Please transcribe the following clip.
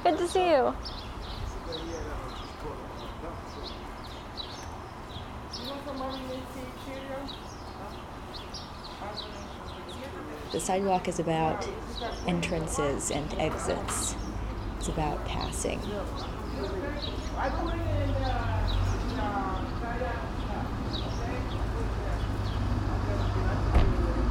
Good to see you. The sidewalk is about entrances and exits. It's about passing.